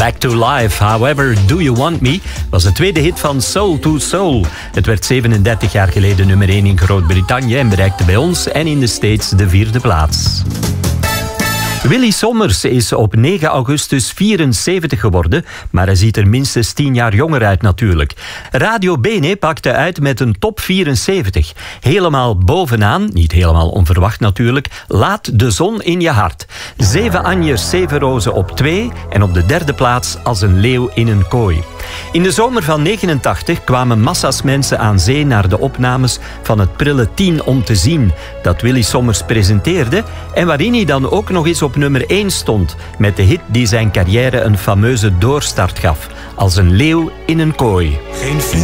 Back to Life, However Do You Want Me was de tweede hit van Soul to Soul. Het werd 37 jaar geleden nummer 1 in Groot-Brittannië en bereikte bij ons en in de States de 4e plaats. Willy Sommers is op 9 augustus 74 geworden, maar hij ziet er minstens 10 jaar jonger uit natuurlijk. Radio Bene pakte uit met een top 74. Helemaal bovenaan, niet helemaal onverwacht natuurlijk, Laat de zon in je hart. 7 anjers, 7 rozen op 2 en op de 3e plaats Als een leeuw in een kooi. In de zomer van 89 kwamen massa's mensen aan zee naar de opnames van het prille 10 om te zien dat Willy Sommers presenteerde en waarin hij dan ook nog eens op nummer 1 stond met de hit die zijn carrière een fameuze doorstart gaf. Als een leeuw in een kooi.